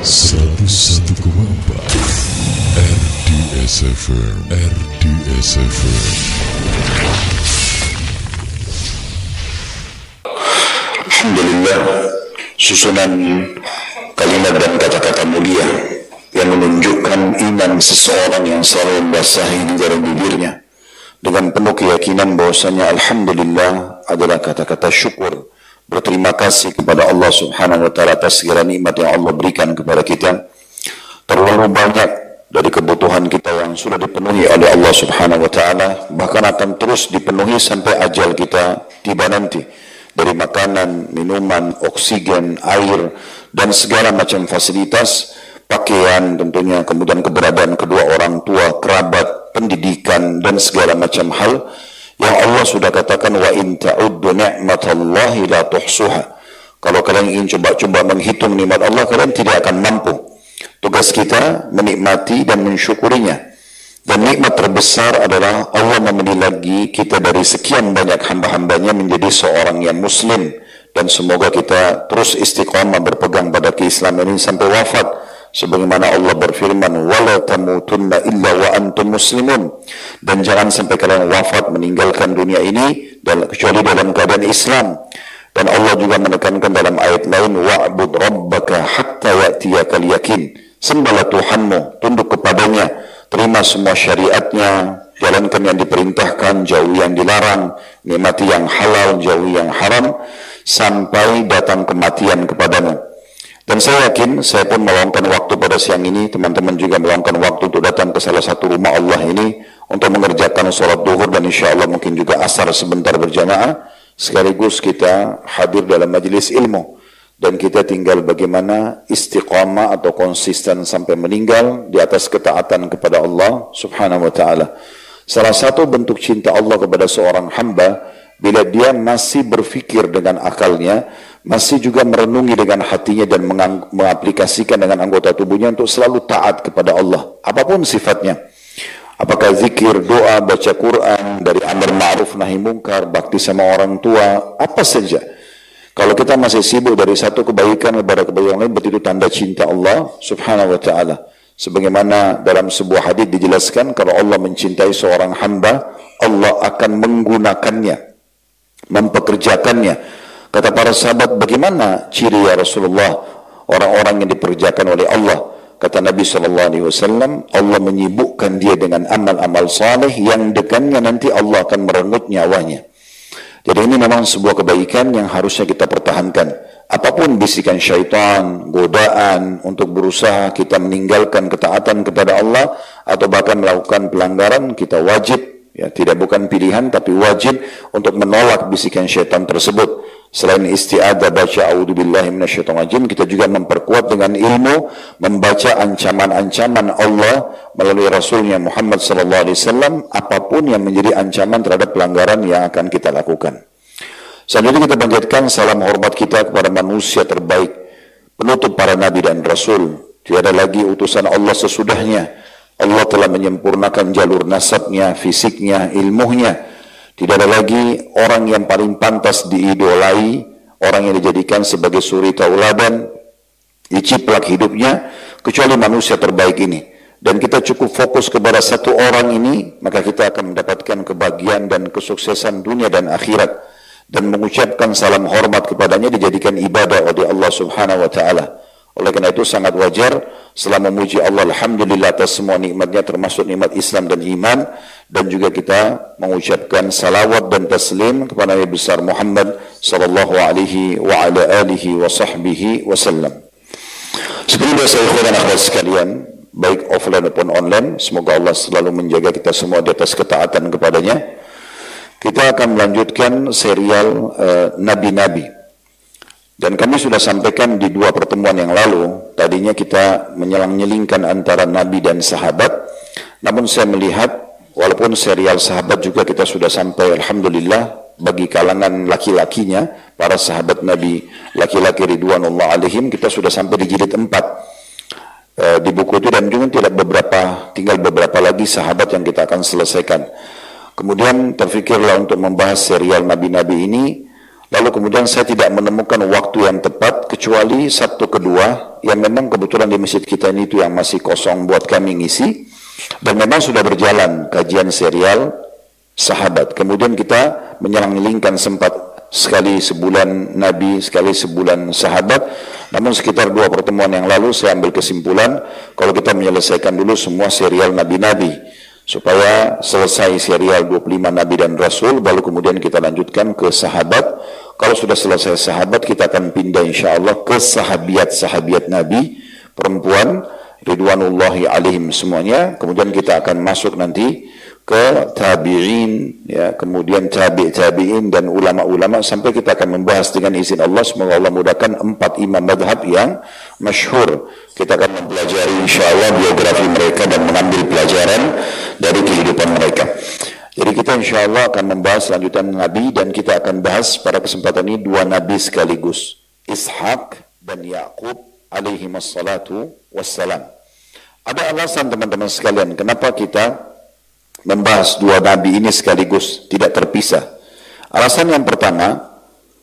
101,4 RDS FM. Alhamdulillah, susunan kalimat dan kata-kata mulia yang menunjukkan iman seseorang yang selalu membasahi negara bibirnya dengan penuh keyakinan bahwasanya alhamdulillah adalah kata-kata syukur, berterima kasih kepada Allah Subhanahu wa taala atas segala nikmat yang Allah berikan kepada kita. Terlalu banyak dari kebutuhan kita yang sudah dipenuhi oleh Allah Subhanahu wa taala, bahkan akan terus dipenuhi sampai ajal kita tiba nanti, dari makanan, minuman, oksigen, air, dan segala macam fasilitas, pakaian tentunya, kemudian keberadaan kedua orang tua, kerabat, pendidikan, dan segala macam hal yang Allah sudah katakan, wa in ta'uddu ni'matallahi la tuhsuha. Kalau kalian ingin coba-coba menghitung nikmat Allah, kalian tidak akan mampu. Tugas kita menikmati dan mensyukurinya. Dan nikmat terbesar adalah Allah memberi lagi kita dari sekian banyak hamba-hambanya menjadi seorang yang muslim. Dan semoga kita terus istiqamah berpegang pada keislaman ini sampai wafat. Sebagaimana Allah berfirman, wala tamutunna illa wa antum muslimun. Dan jangan sampai kalian wafat meninggalkan dunia ini kecuali dalam keadaan Islam. Dan Allah juga menekankan dalam ayat lain, wa'bud rabbaka hatta ya'tiyakal yakin. Sembahlah Tuhanmu, tunduk kepadanya, terima semua syariatnya, jalankan yang diperintahkan, jauhi yang dilarang, nikmati yang halal, jauhi yang haram, sampai datang kematian kepadamu. Dan saya yakin, saya pun meluangkan waktu pada siang ini, teman-teman juga meluangkan waktu untuk datang ke salah satu rumah Allah ini, untuk mengerjakan sholat duhur, dan insya Allah mungkin juga asar sebentar berjamaah, sekaligus kita hadir dalam majelis ilmu. Dan kita tinggal bagaimana istiqamah atau konsisten sampai meninggal di atas ketaatan kepada Allah Subhanahu wa ta'ala. Salah satu bentuk cinta Allah kepada seorang hamba, bila dia masih berfikir dengan akalnya, masih juga merenungi dengan hatinya dan mengaplikasikan dengan anggota tubuhnya untuk selalu taat kepada Allah, apapun sifatnya. Apakah zikir, doa, baca Quran, dari amar ma'ruf nahi mungkar, bakti sama orang tua, apa saja. Kalau kita masih sibuk dari satu kebaikan kepada kebaikan lain, berarti itu tanda cinta Allah Subhanahu wa ta'ala. Sebagaimana dalam sebuah hadis dijelaskan, kalau Allah mencintai seorang hamba, Allah akan menggunakannya, mempekerjakannya. Kata para sahabat, bagaimana ciri ya Rasulullah orang-orang yang dipekerjakan oleh Allah? Kata Nabi SAW, Allah menyibukkan dia dengan amal-amal saleh yang dengannya nanti Allah akan merenggut nyawanya. Jadi ini memang sebuah kebaikan yang harusnya kita pertahankan. Apapun bisikan syaitan, godaan untuk berusaha kita meninggalkan ketaatan kepada Allah atau bahkan melakukan pelanggaran, kita wajib, ya tidak bukan pilihan tapi wajib untuk menolak bisikan syaitan tersebut. Selain isti'adzah baca a'udzubillahi minasyaitonirrajim, kita juga memperkuat dengan ilmu, membaca ancaman-ancaman Allah melalui Rasulnya Muhammad SAW, apapun yang menjadi ancaman terhadap pelanggaran yang akan kita lakukan. Selanjutnya kita panjatkan salam hormat kita kepada manusia terbaik, penutup para nabi dan rasul. Tiada lagi utusan Allah sesudahnya. Allah telah menyempurnakan jalur nasabnya, fisiknya, ilmunya. Tidak ada lagi orang yang paling pantas diidolai, orang yang dijadikan sebagai suri tauladan, diciplak hidupnya, kecuali manusia terbaik ini. Dan kita cukup fokus kepada satu orang ini, maka kita akan mendapatkan kebahagiaan dan kesuksesan dunia dan akhirat. Dan mengucapkan salam hormat kepadanya dijadikan ibadah oleh Allah Subhanahu wa ta'ala. Oleh karena itu sangat wajar setelah memuji Allah alhamdulillah atas semua nikmatnya, termasuk nikmat Islam dan iman, dan juga kita mengucapkan salawat dan taslim kepada Nabi besar Muhammad sallallahu alaihi wa ala alihi wa sahbihi wasallam. Seperti biasa ikhwan dan akhwat sekalian, baik offline maupun online, semoga Allah selalu menjaga kita semua di atas ketaatan kepadanya. Kita akan melanjutkan serial Nabi-Nabi. Dan kami sudah sampaikan di dua pertemuan yang lalu, tadinya kita menyelang-nyelingkan antara Nabi dan sahabat, namun saya melihat, walaupun serial sahabat juga kita sudah sampai, alhamdulillah, bagi kalangan laki-lakinya, para sahabat Nabi, laki-laki ridwanullah alaihim, kita sudah sampai di jilid 4 di buku itu, dan juga tinggal beberapa lagi sahabat yang kita akan selesaikan. Kemudian terfikirlah untuk membahas serial Nabi-Nabi ini, lalu kemudian saya tidak menemukan waktu yang tepat kecuali Sabtu kedua yang memang kebetulan di masjid kita ini itu yang masih kosong buat kami ngisi, dan memang sudah berjalan kajian serial sahabat. Kemudian kita menyelangilingkan sempat sekali sebulan Nabi, sekali sebulan sahabat. Namun sekitar 2 pertemuan yang lalu saya ambil kesimpulan kalau kita menyelesaikan dulu semua serial Nabi-Nabi supaya selesai serial 25 Nabi dan Rasul, baru kemudian kita lanjutkan ke sahabat. Kalau sudah selesai sahabat, kita akan pindah insya Allah ke sahabiat Nabi perempuan ridwanullahi alaihim semuanya. Kemudian kita akan masuk nanti ke tabi'in, ya, kemudian tabi'in dan ulama-ulama, sampai kita akan membahas dengan izin Allah, semoga Allah mudahkan 4 imam madhab yang masyhur. Kita akan mempelajari insyaallah biografi mereka dan mengambil pelajaran dari kehidupan mereka. Jadi kita insyaallah akan membahas lanjutan Nabi, dan kita akan bahas pada kesempatan ini 2 Nabi sekaligus, Ishak dan Yakub alaihi wassalatu wassalam. Ada alasan teman-teman sekalian kenapa kita membahas 2 Nabi ini sekaligus, tidak terpisah. Alasan yang pertama,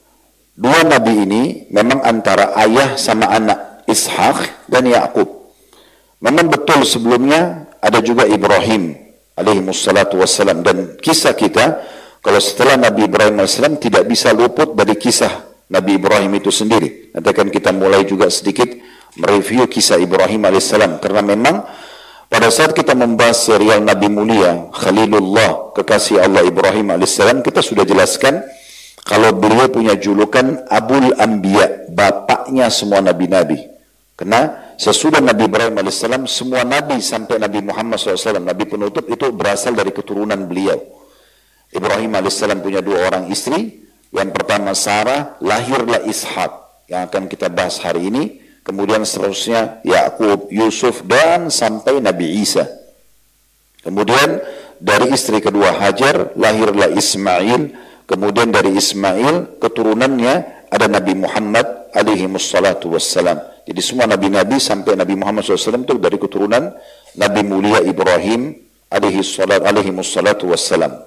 2 Nabi ini memang antara ayah sama anak, Ishak dan Yakub. Memang betul sebelumnya ada juga Ibrahim alaihi wassalatu wassalam, dan kisah kita kalau setelah Nabi Ibrahim alaihissalam tidak bisa luput dari kisah Nabi Ibrahim itu sendiri. Nanti akan kita mulai juga sedikit mereview kisah Ibrahim alaihissalam, karena memang pada saat kita membahas serial Nabi mulia, Khalilullah, kekasih Allah Ibrahim alaihissalam, kita sudah jelaskan kalau beliau punya julukan Abul Anbiya, bapaknya semua nabi-nabi. Karena sesudah Nabi Ibrahim alaihissalam, semua nabi sampai Nabi Muhammad SAW, nabi penutup, itu berasal dari keturunan beliau. Ibrahim alaihissalam punya 2 orang istri. Yang pertama Sarah, lahirlah Ishak yang akan kita bahas hari ini. Kemudian seterusnya Yakub, Yusuf, dan sampai Nabi Isa. Kemudian dari istri kedua Hajar lahirlah Ismail. Kemudian dari Ismail keturunannya ada Nabi Muhammad alaihi wassalatu wassalam. Jadi semua nabi-nabi sampai Nabi Muhammad SAW itu dari keturunan Nabi mulia Ibrahim alaihi wassalatu wassalam.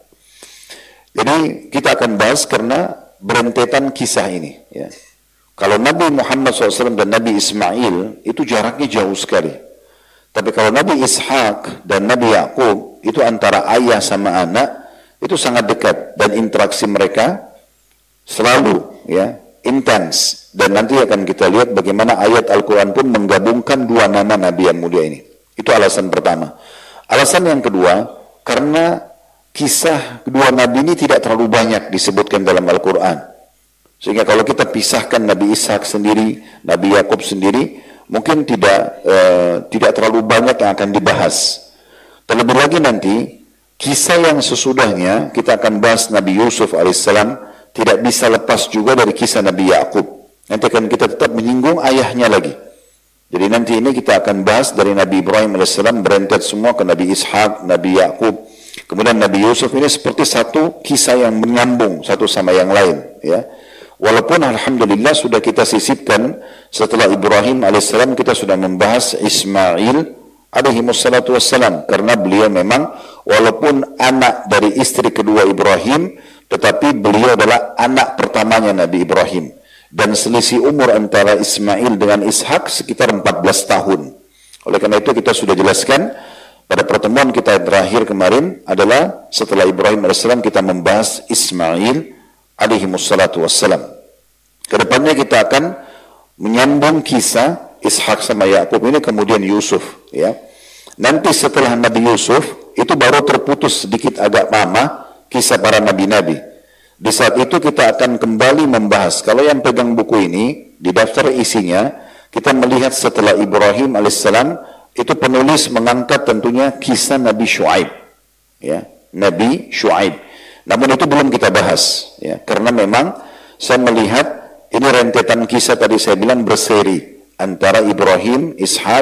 Jadi kita akan bahas karena berentetan kisah ini, ya. Kalau Nabi Muhammad SAW dan Nabi Ismail itu jaraknya jauh sekali. Tapi kalau Nabi Ishak dan Nabi Yakub itu antara ayah sama anak itu sangat dekat, dan interaksi mereka selalu, ya, intens. Dan nanti akan kita lihat bagaimana ayat Al-Quran pun menggabungkan 2 nama Nabi yang mulia ini. Itu alasan pertama. Alasan yang kedua, karena kisah 2 Nabi ini tidak terlalu banyak disebutkan dalam Al-Quran. Sehingga kalau kita pisahkan Nabi Ishak sendiri, Nabi Yakub sendiri, mungkin tidak terlalu banyak yang akan dibahas. Terlebih lagi nanti, kisah yang sesudahnya, kita akan bahas Nabi Yusuf alaihissalam, tidak bisa lepas juga dari kisah Nabi Yakub. Nanti akan kita tetap menyinggung ayahnya lagi. Jadi nanti ini kita akan bahas dari Nabi Ibrahim alaihissalam, berentet semua ke Nabi Ishak, Nabi Yakub. Kemudian Nabi Yusuf ini seperti satu kisah yang menyambung satu sama yang lain, ya. Walaupun alhamdulillah sudah kita sisipkan setelah Ibrahim alaihissalam, kita sudah membahas Ismail alaihi wassalatu wassalam, karena beliau memang walaupun anak dari istri kedua Ibrahim, tetapi beliau adalah anak pertamanya Nabi Ibrahim, dan selisih umur antara Ismail dengan Ishak sekitar 14 tahun. Oleh karena itu kita sudah jelaskan pada pertemuan kita terakhir kemarin adalah setelah Ibrahim alaihissalam kita membahas Ismail alaihi wassalatu wassalam. Kedepannya kita akan menyambung kisah Ishak sama Yakub ini, kemudian Yusuf, ya. Nanti setelah Nabi Yusuf itu baru terputus sedikit agak lama kisah para nabi-nabi. Di saat itu kita akan kembali membahas, kalau yang pegang buku ini di daftar isinya kita melihat setelah Ibrahim alaihissalam itu penulis mengangkat tentunya kisah Nabi Shu'aib, ya, Nabi Shu'aib. Namun itu belum kita bahas, ya, karena memang saya melihat ini rentetan kisah tadi saya bilang berseri antara Ibrahim,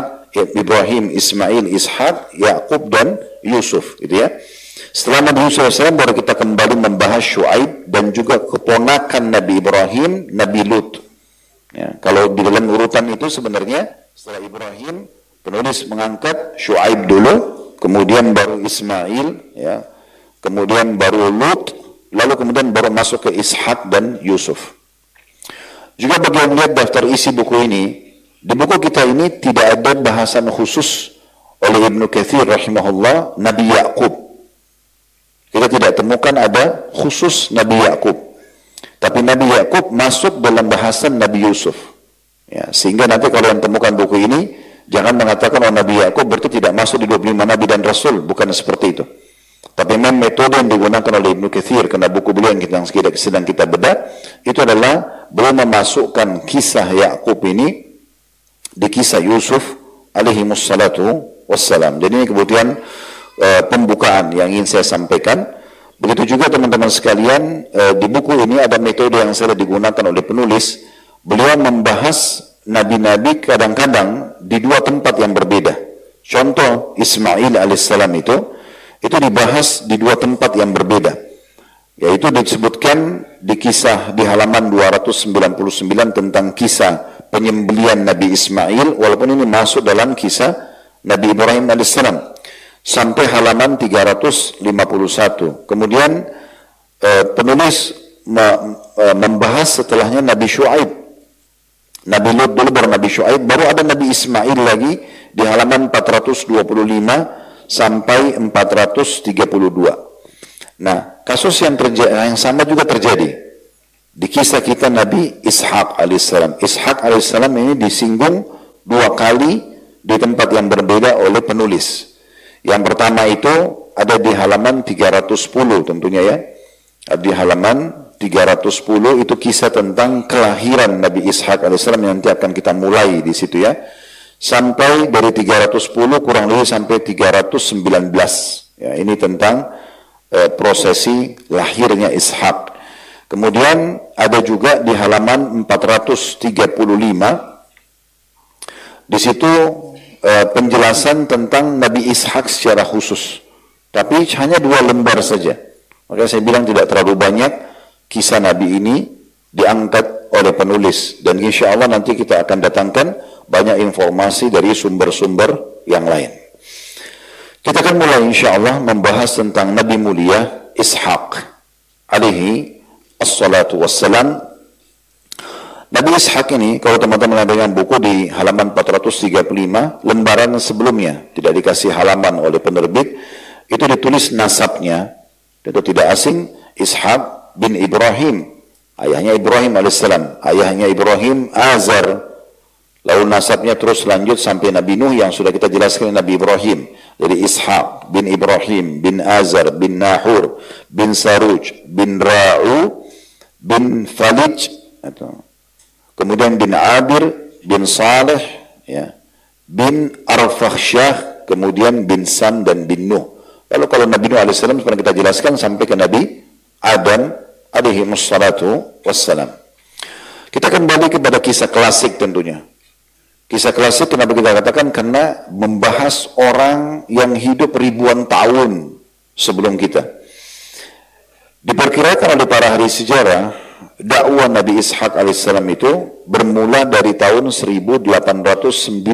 Ismail, Ishak, Yakub dan Yusuf, gitu ya. Setelah Nabi Yusuf SAW baru kita kembali membahas Shu'aib dan juga keponakan Nabi Ibrahim, Nabi Lut. Ya, kalau di dalam urutan itu sebenarnya setelah Ibrahim penulis mengangkat Shu'aib dulu, kemudian baru Ismail, ya, kemudian baru Lut, lalu kemudian baru masuk ke Ishak dan Yusuf. Juga bagi yang lihat daftar isi buku ini, di buku kita ini tidak ada bahasan khusus oleh Ibnu Katsir rahimahullah Nabi Yakub. Kita tidak temukan ada khusus Nabi Yakub. Tapi Nabi Yakub masuk dalam bahasan Nabi Yusuf. Ya, sehingga nanti kalau yang temukan buku ini, jangan mengatakan Nabi Yakub berarti tidak masuk di 25 Nabi dan Rasul. Bukan seperti itu. Tapi memang metode yang digunakan oleh Ibnu Katsir, karena buku beliau yang sedang kita bedah, itu adalah beliau memasukkan kisah Yakub ini di kisah Yusuf alaihi wassalatu wassalam. Jadi ini kemudian pembukaan yang ingin saya sampaikan. Begitu juga teman-teman sekalian, di buku ini ada metode yang sering digunakan oleh penulis. Beliau membahas nabi-nabi kadang-kadang di dua tempat yang berbeda. Contoh Ismail alaihissalam itu dibahas di dua tempat yang berbeda, yaitu disebutkan di kisah di halaman 299 tentang kisah penyembelian Nabi Ismail, walaupun ini masuk dalam kisah Nabi Ibrahim alaihissalam, sampai halaman 351. Kemudian penulis membahas setelahnya Nabi Syuaib, Nabi Lut dulu baru Nabi Syuaib, baru ada Nabi Ismail lagi di halaman 425 sampai 432. Nah, kasus yang sama juga terjadi di kisah kita Nabi Ishak alaihissalam. Ishak alaihissalam ini disinggung dua kali di tempat yang berbeda oleh penulis. Yang pertama itu ada di halaman 310 tentunya ya. Di halaman 310 itu kisah tentang kelahiran Nabi Ishak alaihissalam yang nanti akan kita mulai di situ ya. Sampai dari 310 kurang lebih sampai 319. Ya, ini tentang prosesi lahirnya Ishak. Kemudian ada juga di halaman 435. Di situ penjelasan tentang Nabi Ishak secara khusus. Tapi hanya 2 lembar saja. Maka saya bilang tidak terlalu banyak kisah Nabi ini diangkat oleh penulis. Dan insya Allah nanti kita akan datangkan banyak informasi dari sumber-sumber yang lain. Kita akan mulai insya Allah membahas tentang Nabi mulia Ishak alaihi assalatu wassalam. Nabi Ishak ini, kalau teman-teman ada yang buku di halaman 435, lembaran sebelumnya, tidak dikasih halaman oleh penerbit, itu ditulis nasabnya, itu tidak asing, Ishak bin Ibrahim, ayahnya Ibrahim alaihissalam, ayahnya Ibrahim Azar. Lalu nasabnya terus lanjut sampai Nabi Nuh yang sudah kita jelaskan Nabi Ibrahim. Jadi Ishak bin Ibrahim bin Azar bin Nahur bin Saruj bin Ra'u bin Falij, kemudian bin Abir bin Saleh ya, bin Arfakhsyah, kemudian bin Sam dan bin Nuh. Lalu kalau Nabi Nuh alaihissalam pernah kita jelaskan sampai ke Nabi Adam alaihi wassalatu wassalam. Kita kembali kepada kisah klasik tentunya. Kisah klasik kenapa kita katakan? Karena membahas orang yang hidup ribuan tahun sebelum kita. Diperkirakan oleh para ahli sejarah, dakwah Nabi Ishak alaihissalam itu bermula dari tahun 1897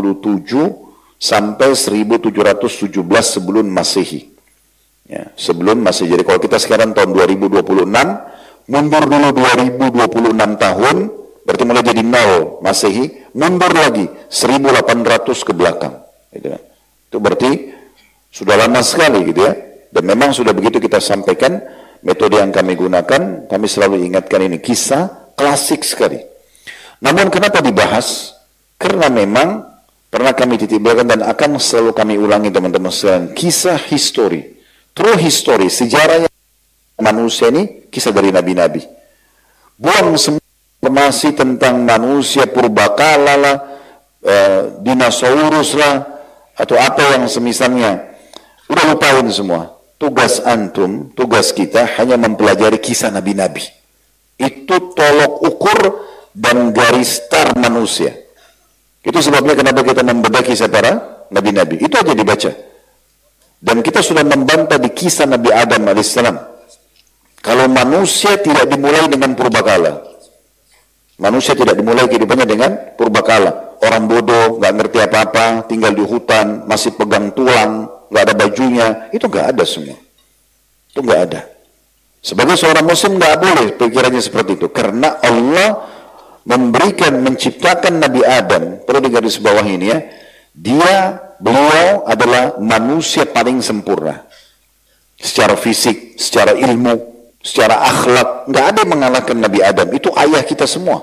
sampai 1717 sebelum Masehi. Ya, sebelum Masehi. Jadi kalau kita sekarang tahun 2026, mundur dulu 2026 tahun, berarti mulai jadi 0 Masehi, mundur lagi 1800 ke belakang. Gitu. Itu berarti sudah lama sekali gitu ya. Dan memang sudah begitu kita sampaikan, metode yang kami gunakan, kami selalu ingatkan ini kisah klasik sekali. Namun kenapa dibahas? Karena memang pernah kami titipkan dan akan selalu kami ulangi teman-teman sekalian, kisah histori, true history, sejarahnya manusia ini kisah dari nabi-nabi. Buang semua informasi tentang manusia purbakala lah, dinosaurus lah, atau apa yang semisalnya. Udah lupain semua. Tugas antum, tugas kita hanya mempelajari kisah nabi-nabi. Itu tolok ukur dan garis star manusia. Itu sebabnya kenapa kita membedah kisah para nabi-nabi. Itu aja dibaca. Dan kita sudah membantah di kisah Nabi Adam alaihissalam. Kalau manusia tidak dimulai dengan purbakala, manusia tidak dimulai kehidupannya dengan purbakala. Orang bodoh, nggak ngerti apa-apa, tinggal di hutan, masih pegang tulang, nggak ada bajunya, itu nggak ada semua. Itu nggak ada. Sebagai seorang muslim nggak boleh pikirannya seperti itu, karena Allah menciptakan Nabi Adam, perlu digaris bawah ini ya, beliau adalah manusia paling sempurna. Secara fisik, secara ilmu, secara akhlak, nggak ada yang mengalahkan Nabi Adam. Itu ayah kita semua.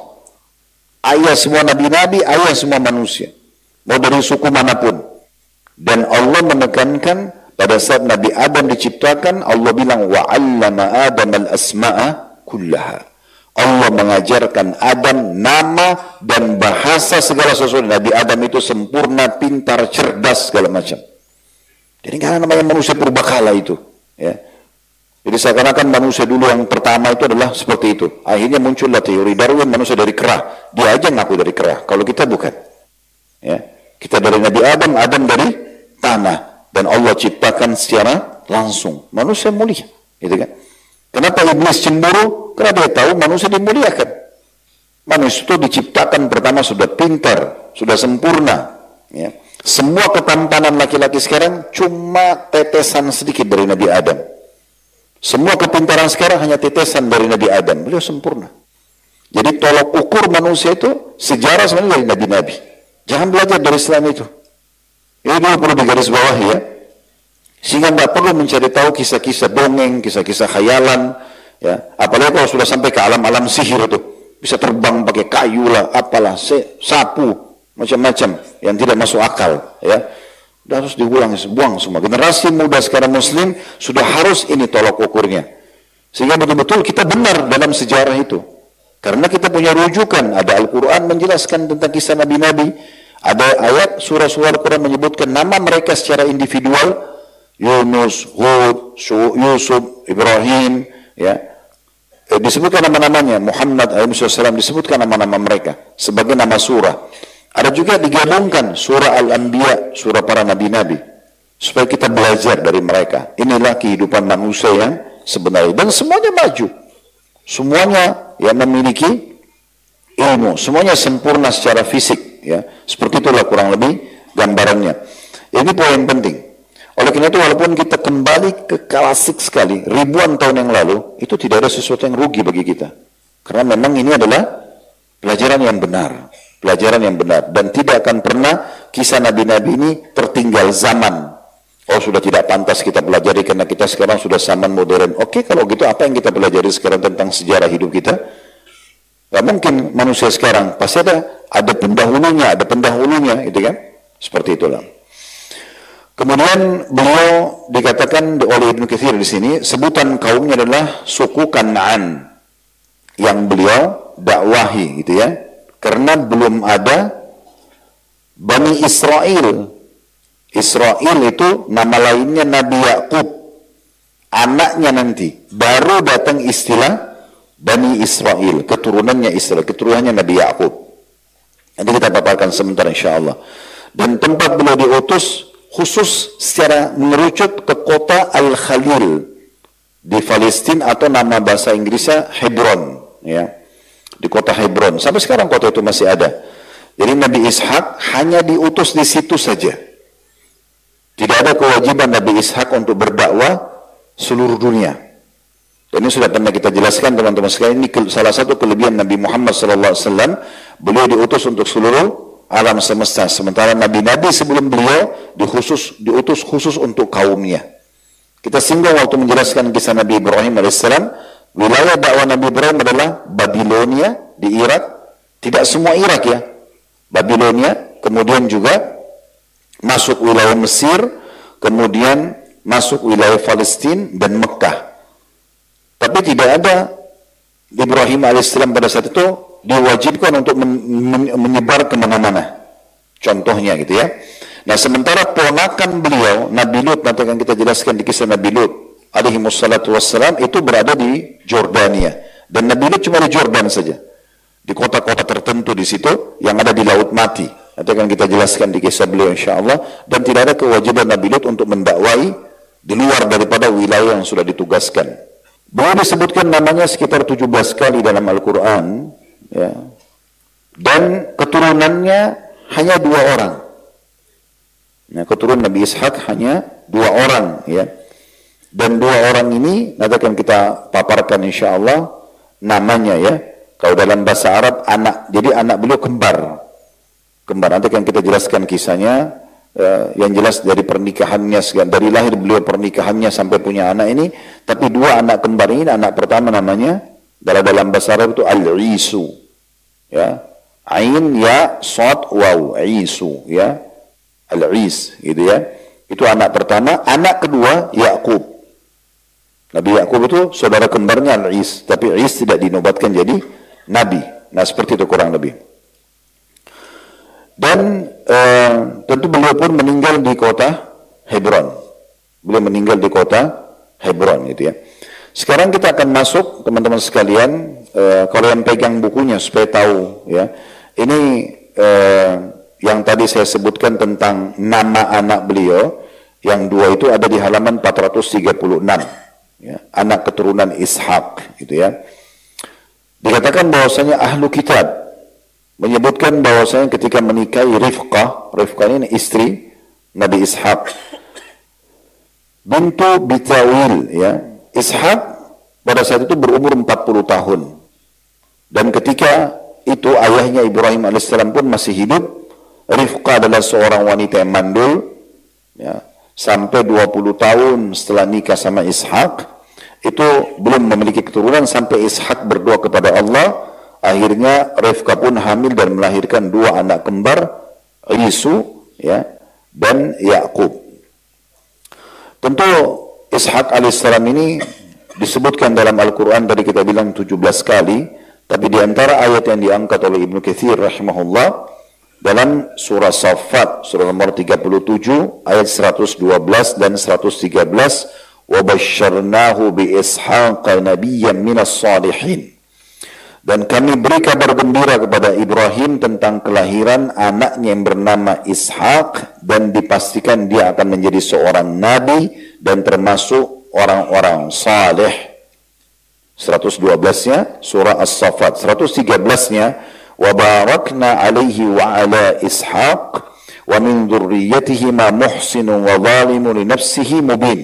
Ayah semua nabi-nabi, ayah semua manusia. Mau dari suku manapun. Dan Allah menekankan pada saat Nabi Adam diciptakan, Allah bilang, وَعَلَّمَ آدَمَ الْأَسْمَاءَ كُلَّهَا. Allah mengajarkan Adam nama dan bahasa segala sesuatu. Nabi Adam itu sempurna, pintar, cerdas, segala macam. Jadi karena namanya manusia purbakala itu. Ya. Jadi seakan-akan manusia dulu yang pertama itu adalah seperti itu. Akhirnya muncullah teori Darwin, manusia dari kera. Dia aja ngaku dari kera, kalau kita bukan. Ya. Kita dari Nabi Adam, Adam dari tanah. Dan Allah ciptakan secara langsung. Manusia mulia. Gitu kan? Kenapa iblis cemburu? Karena dia tahu manusia dimuliakan. Manusia itu diciptakan pertama sudah pintar, sudah sempurna. Ya. Semua ketampanan laki-laki sekarang cuma tetesan sedikit dari Nabi Adam. Semua kepintaran sekarang hanya tetesan dari Nabi Adam. Beliau sempurna. Jadi tolok ukur manusia itu sejarah sebenarnya dari Nabi-Nabi. Jangan belajar dari selain itu. Ini dulu perlu digaris bawah ya. Sehingga tidak perlu mencari tahu kisah-kisah dongeng, kisah-kisah khayalan. Ya. Apalagi kalau sudah sampai ke alam-alam sihir itu. Bisa terbang pakai kayu lah, apalah, sapu, macam-macam yang tidak masuk akal. Ya. Dan harus buang semua. Generasi muda sekarang Muslim sudah harus ini tolak ukurnya. Sehingga betul-betul kita benar dalam sejarah itu. Karena kita punya rujukan. Ada Al-Quran menjelaskan tentang kisah Nabi-Nabi. Ada ayat surah-surah Al-Quran menyebutkan nama mereka secara individual. Yunus, Hud, Yusuf, Ibrahim. Ya. Disebutkan nama-namanya. Muhammad SAW disebutkan nama-nama mereka. Sebagai nama surah. Ada juga digabungkan surah Al-Anbiya, surah para nabi-nabi. Supaya kita belajar dari mereka. Inilah kehidupan manusia yang sebenarnya. Dan semuanya maju. Semuanya yang memiliki ilmu. Semuanya sempurna secara fisik. Ya. Seperti itulah kurang lebih gambarannya. Ini poin penting. Oleh karena itu walaupun kita kembali ke klasik sekali, ribuan tahun yang lalu, itu tidak ada sesuatu yang rugi bagi kita. Karena memang ini adalah pelajaran yang benar. Pelajaran yang benar. Dan tidak akan pernah kisah Nabi-Nabi ini tertinggal zaman. Oh sudah tidak pantas kita pelajari karena kita sekarang sudah zaman modern. Oke, kalau gitu apa yang kita pelajari sekarang tentang sejarah hidup kita? Gak mungkin manusia sekarang. Pasti ada pendahulunya, gitu kan? Seperti itulah. Kemudian beliau dikatakan oleh Ibnu Katsir di sini, sebutan kaumnya adalah suku Kan'an yang beliau dakwahi, gitu ya. Karena belum ada Bani Israel. Israel itu nama lainnya Nabi Yakub, anaknya nanti. Baru datang istilah Bani Israel, keturunannya Israel, keturunannya Nabi Yakub. Nanti kita paparkan sebentar insyaAllah. Dan tempat beliau diutus khusus secara mengerucut ke kota Al-Khalil di Palestina, atau nama bahasa Inggrisnya Hebron, ya. Di kota Hebron. Sampai sekarang kota itu masih ada. Jadi Nabi Ishak hanya diutus di situ saja. Tidak ada kewajiban Nabi Ishak untuk berdakwah seluruh dunia. Dan ini sudah pernah kita jelaskan teman-teman sekalian. Ini salah satu kelebihan Nabi Muhammad SAW. Beliau diutus untuk seluruh alam semesta. Sementara Nabi-Nabi sebelum beliau diutus khusus untuk kaumnya. Kita singgung waktu menjelaskan kisah Nabi Ibrahim AS. Wilayah dakwah Nabi Ibrahim adalah Babilonia di Irak. Tidak semua Irak ya. Babilonia, kemudian juga masuk wilayah Mesir, kemudian masuk wilayah Palestina dan Mekah. Tapi tidak ada Ibrahim AS pada saat itu diwajibkan untuk menyebar kemana-mana. Contohnya gitu ya. Nah sementara ponakan beliau, Nabi Lut, nanti akan kita jelaskan di kisah Nabi Lut alaihimussalatu wassalam, itu berada di Jordania. Dan Nabi Lut cuma di Jordan saja. Di kota-kota tertentu di situ yang ada di Laut Mati. Nanti akan kita jelaskan di kisah beliau insyaAllah. Dan tidak ada kewajiban Nabi Lut untuk mendakwai di luar daripada wilayah yang sudah ditugaskan. Beliau disebutkan namanya sekitar 17 kali dalam Al-Quran. Ya. Dan keturunannya hanya 2 orang. Nah, keturunan Nabi Ishak hanya 2 orang. Ya. Dan 2 orang ini nanti akan kita paparkan insya Allah namanya ya. Kalau dalam bahasa Arab anak, jadi anak beliau kembar. Kembar, nanti kan kita jelaskan kisahnya, yang jelas dari pernikahannya, dari lahir beliau pernikahannya sampai punya anak ini, tapi dua anak kembar ini, anak pertama namanya, dalam bahasa Arab itu Al-Isu. Ya, Ain, Ya, Sod, Waw, Isu. Ya, Al-Is, gitu ya. Itu anak pertama, anak kedua Yakub. Nabi Yakub itu saudara kembarnya Al-Is, tapi Is tidak dinobatkan jadi nabi. Nah, seperti itu kurang lebih. Dan tentu beliau pun meninggal di kota Hebron. Beliau meninggal di kota Hebron, gitu ya. Sekarang kita akan masuk, teman-teman sekalian, kalau yang pegang bukunya supaya tahu, ya. Ini yang tadi saya sebutkan tentang nama anak beliau, yang dua itu ada di halaman 436. Ya, anak keturunan Ishak, gitu ya. Dikatakan bahwasanya ahlu kitab menyebutkan bahwasanya ketika menikahi Rifqah ini istri Nabi Ishak, bintu Bitawil, ya. Ishak pada saat itu berumur 40 tahun. Dan ketika itu ayahnya Ibrahim alaihissalam pun masih hidup. Rifqah adalah seorang wanita yang mandul, ya. Sampai 20 tahun setelah nikah sama Ishak, itu belum memiliki keturunan sampai Ishak berdoa kepada Allah. Akhirnya Rifqah pun hamil dan melahirkan dua anak kembar, Isu, ya, dan Yakub. Tentu Ishak alaihissalam ini disebutkan dalam Al-Quran, tadi kita bilang 17 kali, tapi di antara ayat yang diangkat oleh Ibnu Katsir rahimahullah dalam surah Saffat, surah nomor 37, ayat 112 dan 113, وَبَشَّرْنَاهُ بِإِسْحَاقَ نَبِيًّا مِنَ الصَّالِحِينَ. Dan kami beri kabar gembira kepada Ibrahim tentang kelahiran anaknya yang bernama Ishak, dan dipastikan dia akan menjadi seorang nabi dan termasuk orang-orang saleh. 112-nya surah As-Saffat. 113-nya وَبَارَكْنَا عَلَيْهِ وَعَلَى إِسْحَاقَ وَمِنْ ذُرِّيَّتِهِمَا مُحْسِنٌ وَظَالِمٌ لِنَفْسِهِ مُبِينٌ.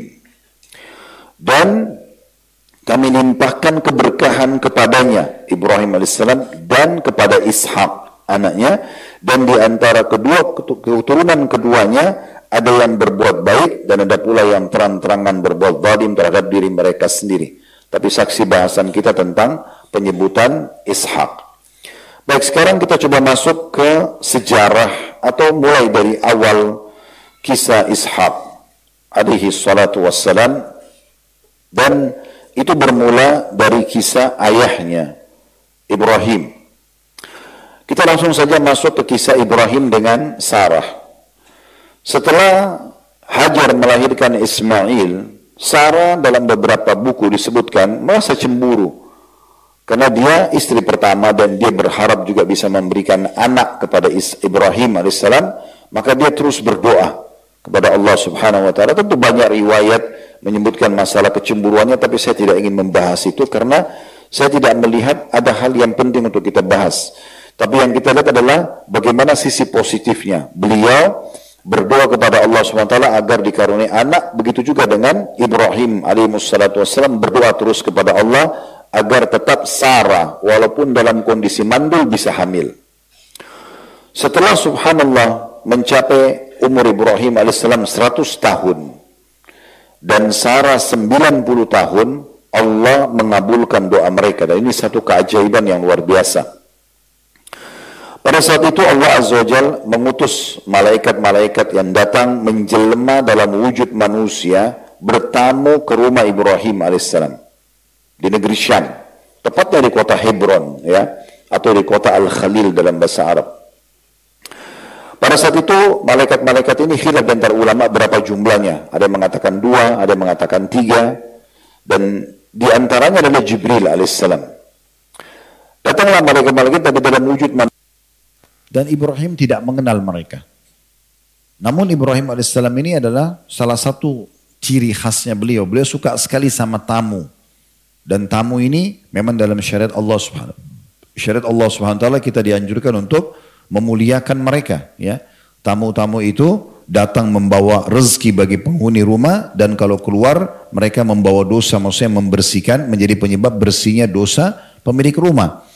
Dan kami limpahkan keberkahan kepadanya, Ibrahim alaihissalam, dan kepada Ishak anaknya, dan di antara kedua keturunan keduanya ada yang berbuat baik dan ada pula yang terang-terangan berbuat zalim terhadap diri mereka sendiri. Tapi saksi bahasan kita tentang penyebutan Ishak. Baik, sekarang kita coba masuk ke sejarah atau mulai dari awal kisah Ishak alaihi salatu wassalam, dan itu bermula dari kisah ayahnya Ibrahim. Kita langsung saja masuk ke kisah Ibrahim dengan Sarah. Setelah Hajar melahirkan Ismail, Sarah dalam beberapa buku disebutkan merasa cemburu karena dia istri pertama dan dia berharap juga bisa memberikan anak kepada Ibrahim alaihissalam. Maka dia terus berdoa kepada Allah subhanahu wa ta'ala. Tentu banyak riwayat menyebutkan masalah kecemburuannya, tapi saya tidak ingin membahas itu karena saya tidak melihat ada hal yang penting untuk kita bahas. Tapi yang kita lihat adalah bagaimana sisi positifnya. Beliau berdoa kepada Allah subhanahu wa ta'ala agar dikaruniai anak. Begitu juga dengan Ibrahim alaihi salatu wassalam berdoa terus kepada Allah agar tetap Sarah walaupun dalam kondisi mandul bisa hamil. Setelah subhanallah mencapai umur Ibrahim alaihissalam 100 tahun dan Sarah 90 tahun, Allah mengabulkan doa mereka, dan ini satu keajaiban yang luar biasa. Pada saat itu Allah Azza wa Jalla mengutus malaikat-malaikat yang datang menjelma dalam wujud manusia bertamu ke rumah Ibrahim alaihissalam di negeri Syam, tepatnya di kota Hebron, ya, atau di kota Al-Khalil dalam bahasa Arab. Pada saat itu malaikat-malaikat ini khilaf antara ulama berapa jumlahnya. Ada yang mengatakan 2, ada yang mengatakan 3, dan di antaranya adalah Jibril alaihissalam. Datanglah malaikat-malaikat tapi dalam wujud manusia, dan Ibrahim tidak mengenal mereka. Namun Ibrahim alaihissalam ini adalah salah satu ciri khasnya beliau. Beliau suka sekali sama tamu. Dan tamu ini memang dalam syariat Allah Subhanahu wa taala kita dianjurkan untuk memuliakan mereka, ya. Tamu-tamu itu datang membawa rezeki bagi penghuni rumah, dan kalau keluar mereka membawa dosa, maksudnya membersihkan, menjadi penyebab bersihnya dosa pemilik rumah.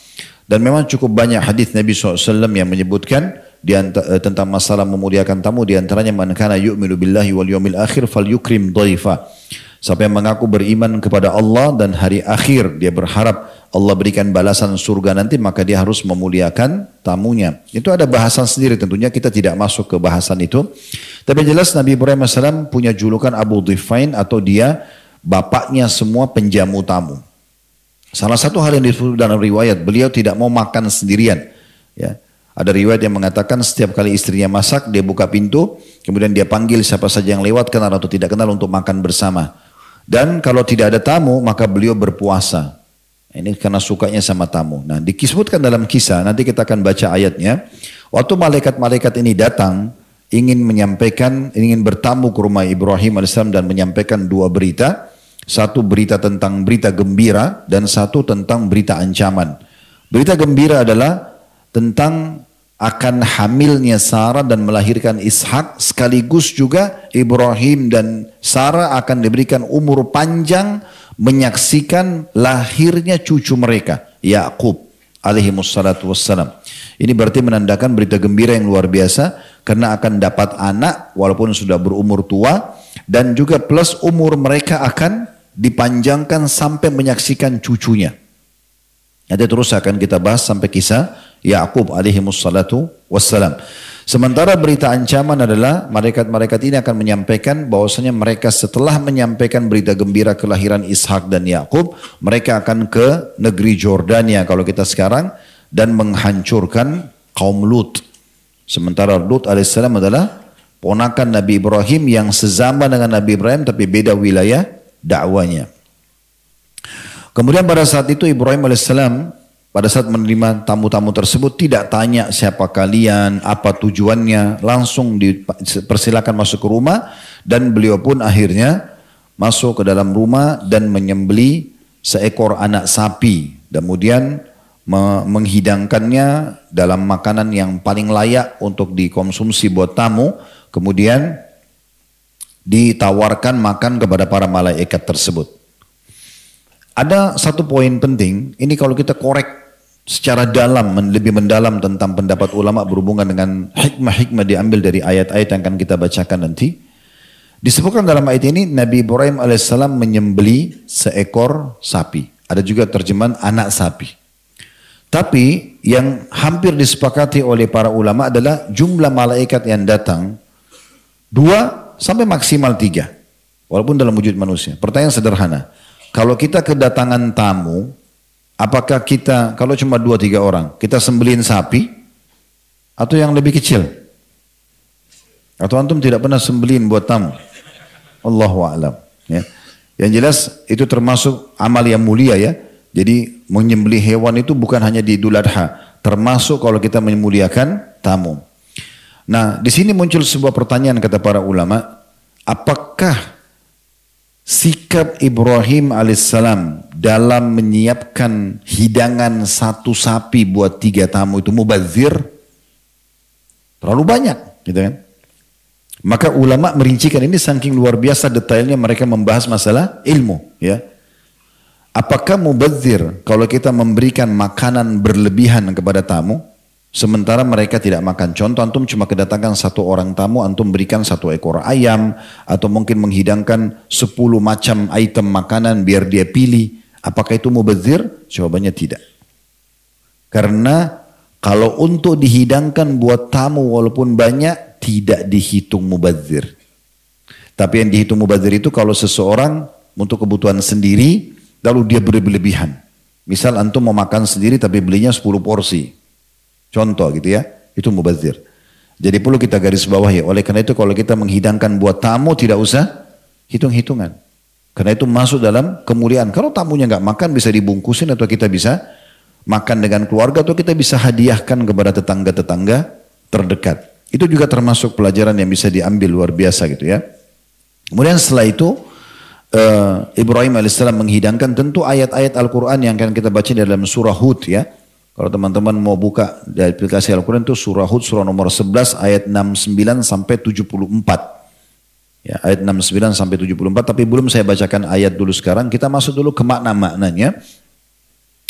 Dan memang cukup banyak hadis Nabi SAW yang menyebutkan tentang masalah memuliakan tamu, diantaranya man kana yu'minu billahi wal yawmil akhir falyukrim dhaifa. Siapa yang mengaku beriman kepada Allah dan hari akhir, dia berharap Allah berikan balasan surga nanti, maka dia harus memuliakan tamunya. Itu ada bahasan sendiri, tentunya kita tidak masuk ke bahasan itu. Tapi jelas Nabi Ibrahim AS punya julukan Abu Dhifain, atau dia bapaknya semua penjamu tamu. Salah satu hal yang disebut dalam riwayat, beliau tidak mau makan sendirian. Ya. Ada riwayat yang mengatakan setiap kali istrinya masak, dia buka pintu, kemudian dia panggil siapa saja yang lewat, kenal atau tidak kenal, untuk makan bersama. Dan kalau tidak ada tamu, maka beliau berpuasa. Ini karena sukanya sama tamu. Nah, disebutkan dalam kisah, nanti kita akan baca ayatnya. Waktu malaikat-malaikat ini datang, ingin bertamu ke rumah Ibrahim AS dan menyampaikan dua berita. Satu berita tentang berita gembira, dan satu tentang berita ancaman. Berita gembira adalah tentang akan hamilnya Sarah dan melahirkan Ishak, sekaligus juga Ibrahim dan Sarah akan diberikan umur panjang menyaksikan lahirnya cucu mereka, Yakub alaihimussalatu wassalam. Ini berarti menandakan berita gembira yang luar biasa, karena akan dapat anak walaupun sudah berumur tua, dan juga plus umur mereka akan dipanjangkan sampai menyaksikan cucunya. Nanti terus akan kita bahas sampai kisah Yakub alaihimussalatu wassalam. Sementara berita ancaman adalah malaikat-malaikat ini akan menyampaikan bahwasanya mereka setelah menyampaikan berita gembira kelahiran Ishak dan Yakub, mereka akan ke negeri Jordania kalau kita sekarang, dan menghancurkan kaum Lut. Sementara Lut alaihissalam adalah ponakan Nabi Ibrahim yang sezaman dengan Nabi Ibrahim tapi beda wilayah dakwanya. Kemudian pada saat itu Ibrahim alaihissalam pada saat menerima tamu-tamu tersebut tidak tanya siapa kalian, apa tujuannya, langsung dipersilakan masuk ke rumah, dan beliau pun akhirnya masuk ke dalam rumah dan menyembelih seekor anak sapi, kemudian menghidangkannya dalam makanan yang paling layak untuk dikonsumsi buat tamu, kemudian ditawarkan makan kepada para malaikat tersebut. Ada satu poin penting, ini kalau kita korek secara dalam, lebih mendalam tentang pendapat ulama berhubungan dengan hikmah-hikmah diambil dari ayat-ayat yang akan kita bacakan nanti. Disebutkan dalam ayat ini Nabi Ibrahim alaihissalam menyembelih seekor sapi. Ada juga terjemahan anak sapi. Tapi yang hampir disepakati oleh para ulama adalah jumlah malaikat yang datang 2 sampai maksimal 3. Walaupun dalam wujud manusia. Pertanyaan sederhana. Kalau kita kedatangan tamu, apakah kita, kalau cuma 2-3 orang, kita sembelihin sapi atau yang lebih kecil? Atau antum tidak pernah sembelihin buat tamu? Allahu a'lam. Ya. Yang jelas itu termasuk amal yang mulia ya. Jadi menyembelih hewan itu bukan hanya di Idul Adha, termasuk kalau kita memuliakan tamu. Nah, di sini muncul sebuah pertanyaan kata para ulama, apakah sikap Ibrahim alaihissalam dalam menyiapkan hidangan satu sapi buat 3 tamu itu mubazir? Terlalu banyak, gitu kan? Maka ulama merincikan ini saking luar biasa detailnya mereka membahas masalah ilmu, ya. Apakah mubazir kalau kita memberikan makanan berlebihan kepada tamu, sementara mereka tidak makan? Contoh, antum cuma kedatangan 1 orang tamu, antum berikan 1 ekor ayam, atau mungkin menghidangkan 10 macam item makanan biar dia pilih. Apakah itu mubazir? Jawabannya tidak. Karena kalau untuk dihidangkan buat tamu walaupun banyak, tidak dihitung mubazir. Tapi yang dihitung mubazir itu kalau seseorang untuk kebutuhan sendiri, lalu dia berlebihan. Misal antum mau makan sendiri tapi belinya 10 porsi. Contoh gitu ya, itu mubazir. Jadi perlu kita garis bawahi. Oleh karena itu kalau kita menghidangkan buat tamu tidak usah hitung-hitungan. Karena itu masuk dalam kemuliaan. Kalau tamunya nggak makan bisa dibungkusin, atau kita bisa makan dengan keluarga, atau kita bisa hadiahkan kepada tetangga-tetangga terdekat. Itu juga termasuk pelajaran yang bisa diambil luar biasa gitu ya. Kemudian setelah itu Ibrahim alaihissalam menghidangkan, tentu ayat-ayat Al-Quran yang akan kita baca dalam surah Hud ya. Kalau teman-teman mau buka dari aplikasi Al-Quran itu surah Hud, surah nomor 11 ayat 69 sampai 74. Ya, ayat 69 sampai 74, tapi belum saya bacakan ayat dulu sekarang. Kita masuk dulu ke makna-maknanya.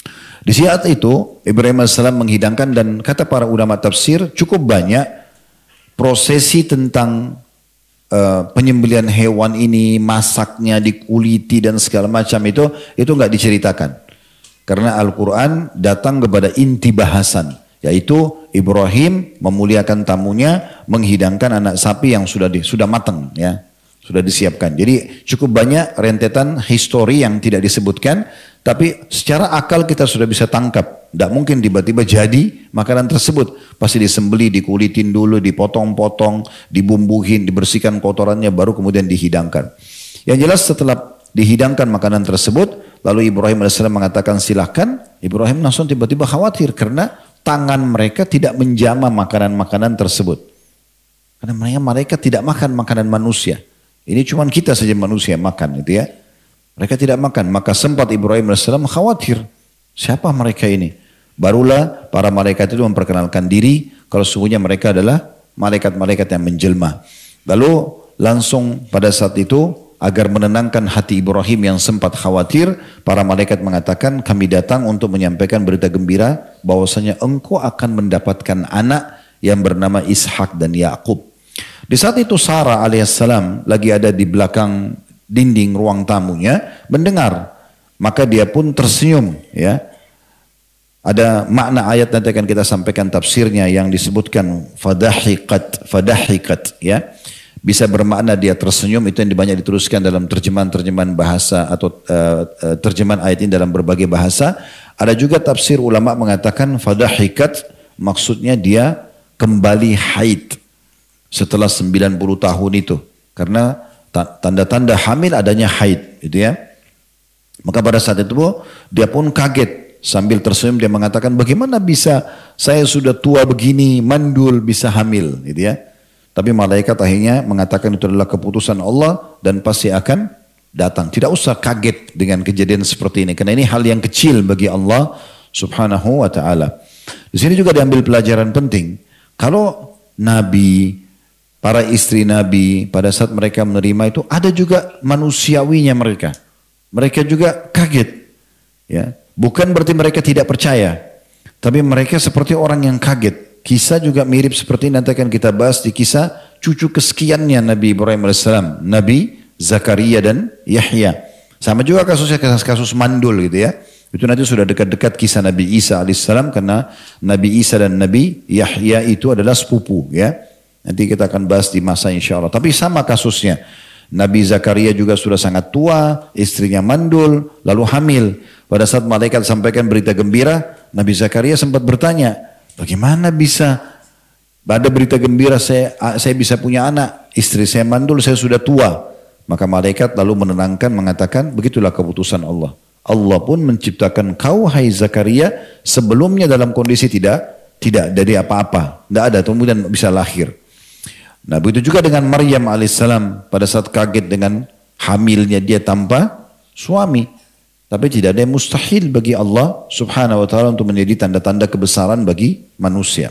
Di saat itu Ibrahim AS menghidangkan, dan kata para ulama tafsir cukup banyak prosesi tentang penyembelihan hewan ini, masaknya, dikuliti dan segala macam itu nggak diceritakan. Karena Al-Quran datang kepada inti bahasan, yaitu Ibrahim memuliakan tamunya, menghidangkan anak sapi yang sudah matang, ya, sudah disiapkan. Jadi cukup banyak rentetan histori yang tidak disebutkan, tapi secara akal kita sudah bisa tangkap. Tidak mungkin tiba-tiba jadi makanan tersebut. Pasti disembeli, dikulitin dulu, dipotong-potong, dibumbuhin, dibersihkan kotorannya, baru kemudian dihidangkan. Yang jelas setelah dihidangkan makanan tersebut, lalu Ibrahim AS mengatakan silahkan. Ibrahim langsung tiba-tiba khawatir karena tangan mereka tidak menjamah makanan-makanan tersebut. Karena mereka tidak makan makanan manusia. Ini cuma kita saja manusia makan, gitu ya. Mereka tidak makan, maka sempat Ibrahim AS khawatir. Siapa mereka ini? Barulah para malaikat itu memperkenalkan diri kalau sesungguhnya mereka adalah malaikat-malaikat yang menjelma. Lalu langsung pada saat itu, agar menenangkan hati Ibrahim yang sempat khawatir, para malaikat mengatakan, kami datang untuk menyampaikan berita gembira bahwasanya engkau akan mendapatkan anak yang bernama Ishak dan Yakub. Di saat itu Sarah alaihissalam lagi ada di belakang dinding ruang tamunya mendengar, maka dia pun tersenyum, ya. Ada makna ayat nanti akan kita sampaikan tafsirnya yang disebutkan fadahikat, ya. Bisa bermakna dia tersenyum, itu yang banyak dituliskan dalam terjemahan bahasa atau terjemahan ayat ini dalam berbagai bahasa. Ada juga tafsir ulama mengatakan fadahikat maksudnya dia kembali haid setelah 90 tahun itu. Karena tanda-tanda hamil adanya haid, gitu ya. Maka pada saat itu dia pun kaget, sambil tersenyum dia mengatakan, bagaimana bisa saya sudah tua begini, mandul, bisa hamil, gitu ya. Tapi malaikat akhirnya mengatakan itu adalah keputusan Allah dan pasti akan datang. Tidak usah kaget dengan kejadian seperti ini, karena ini hal yang kecil bagi Allah Subhanahu wa taala. Di sini juga diambil pelajaran penting. Kalau Nabi, para istri Nabi pada saat mereka menerima itu ada juga manusiawinya mereka. Mereka juga kaget. Ya, bukan berarti mereka tidak percaya, tapi mereka seperti orang yang kaget. Kisah juga mirip seperti nanti akan kita bahas di kisah cucu kesekiannya Nabi Ibrahim AS, Nabi Zakaria dan Yahya. Sama juga kasusnya kasus mandul, gitu ya. Itu nanti sudah dekat-dekat kisah Nabi Isa AS, karena Nabi Isa dan Nabi Yahya itu adalah sepupu, ya. Nanti kita akan bahas di masa insya Allah. Tapi sama kasusnya. Nabi Zakaria juga sudah sangat tua, istrinya mandul, lalu hamil. Pada saat malaikat sampaikan berita gembira, Nabi Zakaria sempat bertanya, bagaimana bisa ada berita gembira saya bisa punya anak, istri saya mandul, saya sudah tua. Maka malaikat lalu menenangkan, mengatakan begitulah keputusan Allah. Allah pun menciptakan kau hai Zakaria sebelumnya dalam kondisi tidak dari apa-apa, tidak ada, kemudian bisa lahir. Nah begitu juga dengan Maryam alaihissalam pada saat kaget dengan hamilnya dia tanpa suami. Tapi tidak ada yang mustahil bagi Allah Subhanahu wa taala untuk menjadi tanda-tanda kebesaran bagi manusia.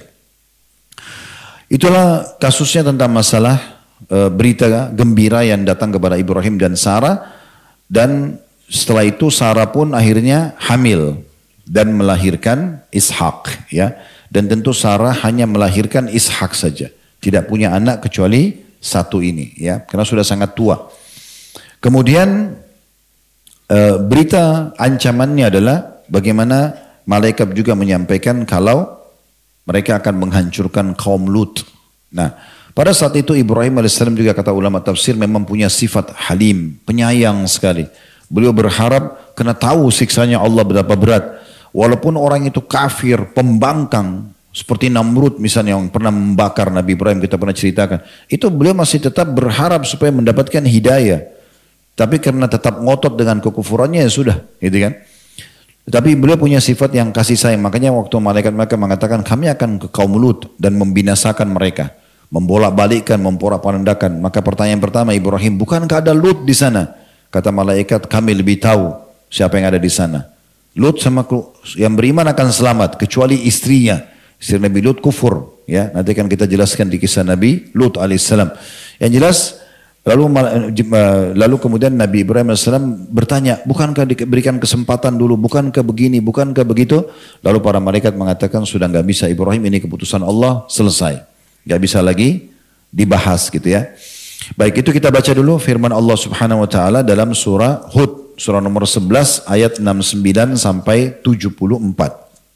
Itulah kasusnya tentang masalah berita gembira yang datang kepada Ibrahim dan Sarah, dan setelah itu Sarah pun akhirnya hamil dan melahirkan Ishak, ya. Dan tentu Sarah hanya melahirkan Ishak saja, tidak punya anak kecuali satu ini, ya, karena sudah sangat tua. Kemudian berita ancamannya adalah bagaimana malaikat juga menyampaikan kalau mereka akan menghancurkan kaum Lut. Nah, pada saat itu Ibrahim AS juga kata ulama tafsir memang punya sifat halim, penyayang sekali. Beliau berharap karena tahu siksanya Allah berapa berat. Walaupun orang itu kafir, pembangkang, seperti Namrud misalnya yang pernah membakar Nabi Ibrahim, kita pernah ceritakan. Itu beliau masih tetap berharap supaya mendapatkan hidayah. Tapi karena tetap ngotot dengan kekufurannya ya sudah, gitu kan. Tapi beliau punya sifat yang kasih sayang. Makanya waktu malaikat mereka mengatakan kami akan ke kaum Lut dan membinasakan mereka, membolak-balikkan, memporak-porandakan. Maka pertanyaan pertama Ibrahim, bukankah ada Lut di sana? Kata malaikat, kami lebih tahu siapa yang ada di sana. Lut sama yang beriman akan selamat kecuali istrinya. Istri Nabi Lut kufur, ya. Nanti akan kita jelaskan di kisah Nabi Lut alaihissalam. Yang jelas Lalu kemudian Nabi Ibrahim AS bertanya, bukankah diberikan kesempatan dulu, bukankah begini, bukankah begitu? Lalu para malaikat mengatakan, sudah nggak bisa Ibrahim, ini keputusan Allah, selesai. Nggak bisa lagi dibahas gitu ya. Baik, itu kita baca dulu firman Allah Subhanahu wa taala dalam surah Hud, surah nomor 11 ayat 69 sampai 74.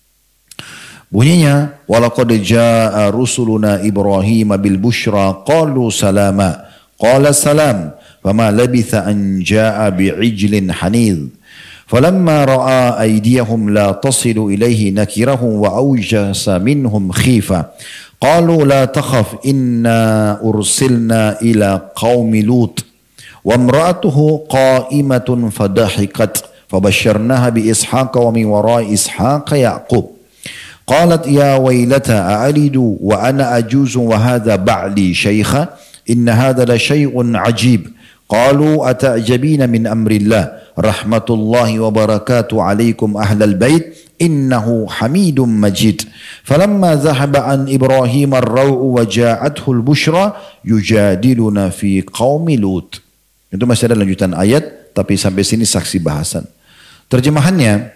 Bunyinya, walaqad jaa rusuluna Ibrahim bil busyra qalu salama qala salam fama labitha an jaa bi'ijlin hanidh falamma ra'a aydiyahum la tasilu ilayhi nakirahum wa awjasa minhum khifa qalu la takhaf inna ursilna ila qaumi lut wa imra'atuhu qa'imatun fadahikat fabashsharnaha bi ishaqa wa min wara'i ishaqa yaqub qalat ya waylata a'alidu wa ana ajuzun wa hadha ba'li shaykha inna hadha la shay'un ajib qalu ata'jabina min amrillah rahmatullahi wa barakatuh alaikum ahlal bait innahu hamidum majid falamma dhahaba an Ibrahim ar-raw'u wa ja'athu al-bushra yujadiluna fi qaumi lut. Itu masih ada lanjutan ayat, tapi sampai sini saksi bahasan. Terjemahannya,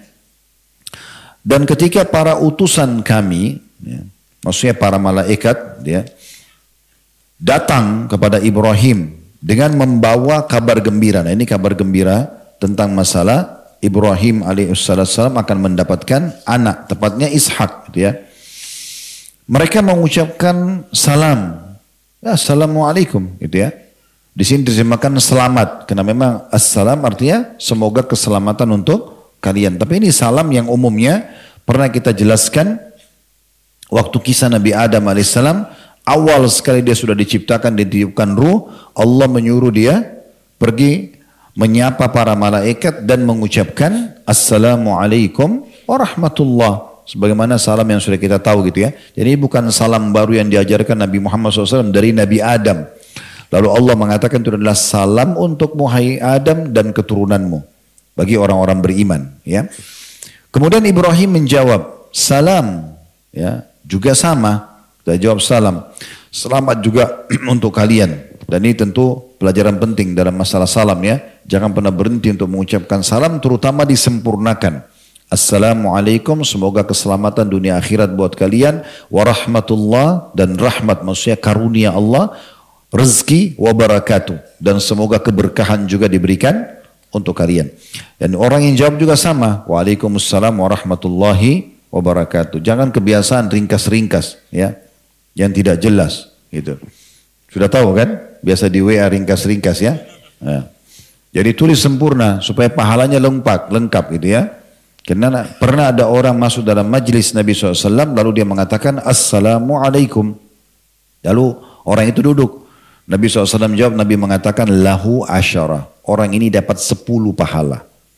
dan ketika para utusan kami, ya, maksudnya para malaikat, ya, datang kepada Ibrahim dengan membawa kabar gembira. Nah, ini kabar gembira tentang masalah Ibrahim alaihissalam akan mendapatkan anak, tepatnya Ishak, gitu ya. Mereka mengucapkan salam, ya, assalamualaikum, gitu ya. Di sini diterjemahkan selamat, karena memang assalam artinya semoga keselamatan untuk kalian. Tapi ini salam yang umumnya pernah kita jelaskan waktu kisah Nabi Adam alaihissalam. Awal sekali dia sudah diciptakan, ditiupkan ruh, Allah menyuruh dia pergi menyapa para malaikat dan mengucapkan assalamualaikum warahmatullah. Sebagaimana salam yang sudah kita tahu gitu ya. Jadi bukan salam baru yang diajarkan Nabi Muhammad SAW dari Nabi Adam. Lalu Allah mengatakan itu adalah salam untuk Muhai Adam dan keturunanmu. Bagi orang-orang beriman. Ya. Kemudian Ibrahim menjawab, salam. Ya, juga sama. Kita jawab salam. Selamat juga untuk kalian. Dan ini tentu pelajaran penting dalam masalah salam ya. Jangan pernah berhenti untuk mengucapkan salam, terutama disempurnakan. Assalamualaikum, semoga keselamatan dunia akhirat buat kalian. Warahmatullah, dan rahmat maksudnya karunia Allah. Rezeki wabarakatuh. Dan semoga keberkahan juga diberikan untuk kalian. Dan orang yang jawab juga sama. Waalaikumsalam warahmatullahi wabarakatuh. Jangan kebiasaan ringkas-ringkas ya. Yang tidak jelas gitu. Sudah tahu kan? Biasa di WA ringkas-ringkas ya. Nah. Jadi tulis sempurna supaya pahalanya lengkap gitu ya. Karena pernah ada orang masuk dalam majlis Nabi SAW lalu dia mengatakan assalamualaikum. Lalu orang itu duduk. Nabi SAW jawab, Nabi mengatakan lahu asyara. Orang ini dapat 10 pahala.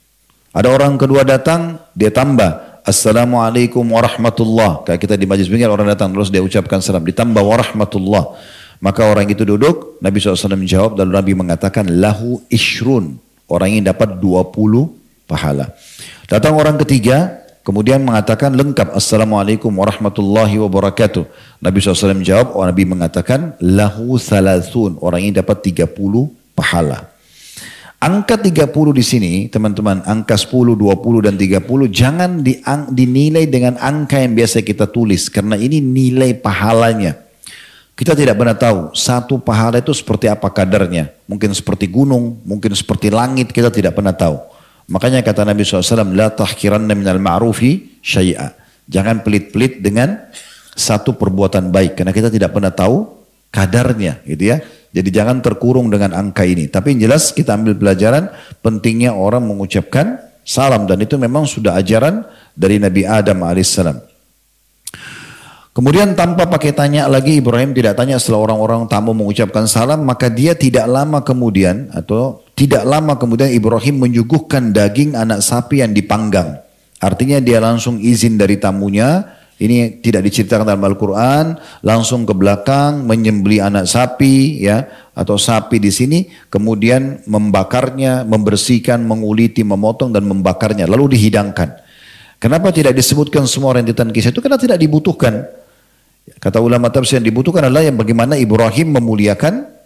Ada orang kedua datang, dia tambah. Assalamualaikum warahmatullah. Kayak kita di majlis begini orang datang terus dia ucapkan salam. Ditambah warahmatullah. Maka orang itu duduk, Nabi SAW menjawab, lalu Nabi mengatakan lahu ishrun. Orang ini dapat 20 pahala. Datang orang ketiga, kemudian mengatakan lengkap. Assalamualaikum warahmatullahi wabarakatuh. Nabi SAW menjawab, Nabi mengatakan lahu thalathun. Orang ini dapat 30 pahala. Angka 30 di sini, teman-teman, angka 10, 20 dan 30 jangan dinilai dengan angka yang biasa kita tulis. Karena ini nilai pahalanya. Kita tidak pernah tahu satu pahala itu seperti apa kadarnya. Mungkin seperti gunung, mungkin seperti langit, kita tidak pernah tahu. Makanya kata Nabi SAW, la tahkiranna minal ma'rufi syai'a. Jangan pelit-pelit dengan satu perbuatan baik. Karena kita tidak pernah tahu kadarnya gitu ya. Jadi jangan terkurung dengan angka ini. Tapi yang jelas kita ambil pelajaran pentingnya orang mengucapkan salam. Dan itu memang sudah ajaran dari Nabi Adam alaihissalam. Kemudian tanpa pakai tanya lagi Ibrahim tidak tanya setelah orang-orang tamu mengucapkan salam. Maka dia tidak lama kemudian Ibrahim menyuguhkan daging anak sapi yang dipanggang. Artinya dia langsung izin dari tamunya. Ini tidak diceritakan dalam Al-Quran, langsung ke belakang menyembelih anak sapi ya atau sapi di sini, kemudian membakarnya, membersihkan, menguliti, memotong dan membakarnya, lalu dihidangkan. Kenapa tidak disebutkan semua rentetan kisah itu? Karena tidak dibutuhkan. Kata ulama tafsir yang dibutuhkan adalah yang bagaimana Ibrahim memuliakan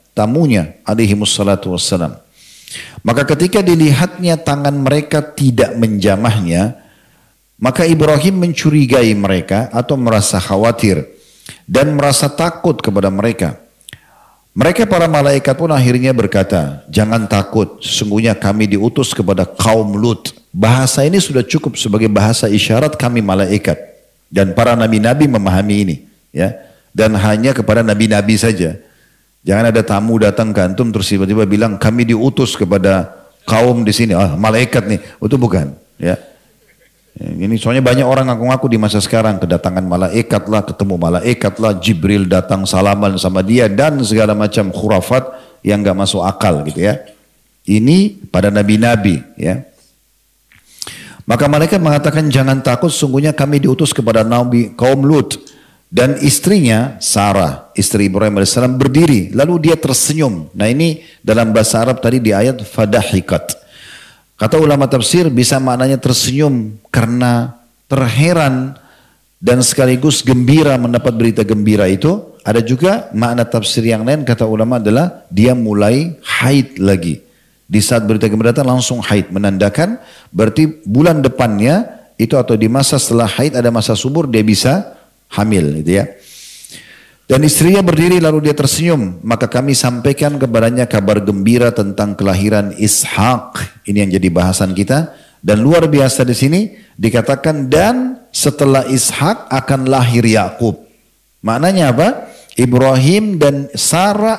tamunya alaihimussalatu wassalam. Maka ketika dilihatnya tangan mereka tidak menjamahnya, maka Ibrahim mencurigai mereka atau merasa khawatir dan merasa takut kepada mereka. Mereka para malaikat pun akhirnya berkata, jangan takut, sesungguhnya kami diutus kepada kaum Lut. Bahasa ini sudah cukup sebagai bahasa isyarat kami malaikat. Dan para nabi-nabi memahami ini. Ya. Dan hanya kepada nabi-nabi saja. Jangan ada tamu datang ke antum terus tiba-tiba bilang kami diutus kepada kaum di sini. Ah, malaikat nih. Itu bukan. Ya. Ini soalnya banyak orang ngaku-ngaku di masa sekarang kedatangan malaikat lah, ketemu malaikat lah, Jibril datang salaman sama dia dan segala macam khurafat yang enggak masuk akal gitu ya. Ini pada nabi-nabi ya. Maka malaikat mengatakan jangan takut, sungguhnya kami diutus kepada nabi kaum Lut. Dan istrinya Sarah, istri Ibrahim AS berdiri, lalu dia tersenyum. Nah ini dalam bahasa Arab tadi di ayat fadahikat. Kata ulama tafsir bisa maknanya tersenyum karena terheran dan sekaligus gembira mendapat berita gembira itu. Ada juga makna tafsir yang lain kata ulama adalah dia mulai haid lagi. Di saat berita gembira datang langsung haid, menandakan berarti bulan depannya itu atau di masa setelah haid ada masa subur dia bisa hamil gitu ya. Dan istrinya berdiri lalu dia tersenyum, maka kami sampaikan kepadanya kabar gembira tentang kelahiran Ishak. Ini yang jadi bahasan kita. Dan luar biasa di sini dikatakan dan setelah Ishak akan lahir Yakub. Maknanya apa? Ibrahim dan Sarah